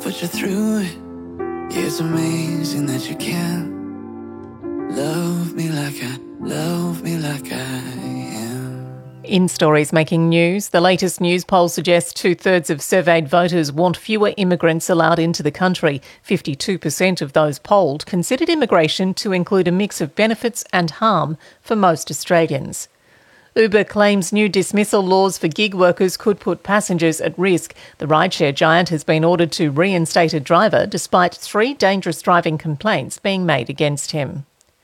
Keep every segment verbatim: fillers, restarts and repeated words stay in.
put you through it. Yeah, it's amazing that you can love me like I, love me like I am. In stories making news, the latest news poll suggests two-thirds of surveyed voters want fewer immigrants allowed into the country. fifty-two percent of those polled considered immigration to include a mix of benefits and harm for most Australians. Uber claims new dismissal laws for gig workers could put passengers at risk. The rideshare giant has been ordered to reinstate a driver despite three dangerous driving complaints being made against him.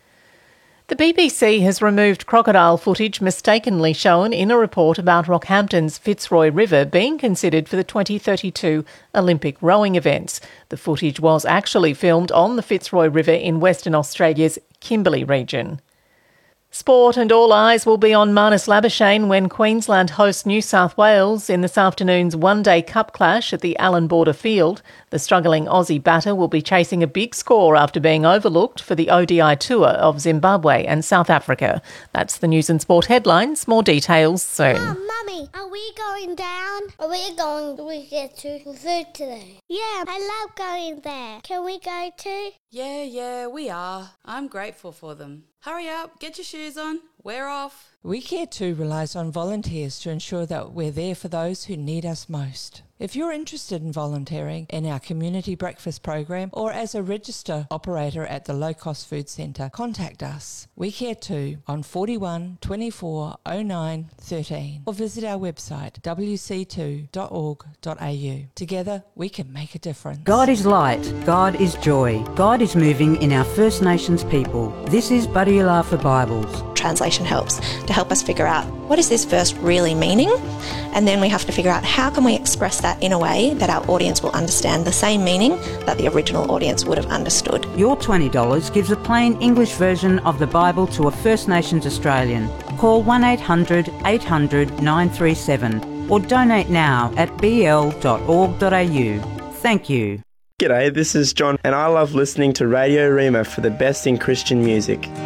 The B B C has removed crocodile footage mistakenly shown in a report about Rockhampton's Fitzroy River being considered for the twenty thirty-two Olympic rowing events. The footage was actually filmed on the Fitzroy River in Western Australia's Kimberley region. Sport, and all eyes will be on Marnus Labuschagne when Queensland hosts New South Wales in this afternoon's one-day cup clash at the Allan Border Field. The struggling Aussie batter will be chasing a big score after being overlooked for the O D I tour of Zimbabwe and South Africa. That's the news and sport headlines. More details soon. Mum, Mummy, are we going down? Are we going to get to food today? Yeah, I love going there. Can we go too? Yeah, yeah, we are. I'm grateful for them. Hurry up, get your shoes on, we're off. We Care Too relies on volunteers to ensure that we're there for those who need us most. If you're interested in volunteering in our community breakfast program or as a register operator at the Low Cost Food Centre, contact us. We Care Too on forty-one twenty-four oh nine thirteen or visit our website w c two dot org dot a u. Together we can make a difference. God is light, God is joy, God is moving in our First Nations people. This is Buddy for Bibles. Translation helps to help us figure out what is this verse really meaning, and then we have to figure out how can we express that in a way that our audience will understand the same meaning that the original audience would have understood. Your twenty dollars gives a plain English version of the Bible to a First Nations Australian. Call one eight hundred eight hundred nine three seven or donate now at b l dot org dot a u. Thank you. G'day, this is John and I love listening to Radio Rima for the best in Christian music.